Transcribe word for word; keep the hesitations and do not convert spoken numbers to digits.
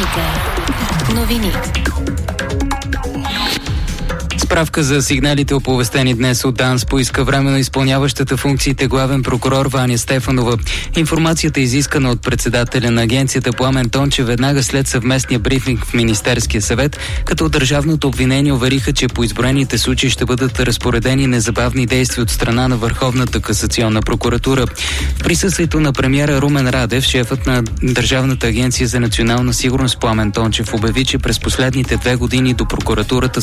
Рубрика Новини. Справка за сигналите, оповестени днес от ДАНС, поиска временно изпълняващата функциите главен прокурор Ваня Стефанова. Информацията е изискана от председателя на агенцията Пламен Тончев веднага след съвместния брифинг в Министерския съвет, като държавното обвинение увериха, че по изброените случаи ще бъдат разпоредени незабавни действия от страна на Върховната касационна прокуратура. В присъствието на премиера Румен Радев, шефът на Държавната агенция за национална сигурност Пламен Тончев обяви, че през последните две години до прокуратурата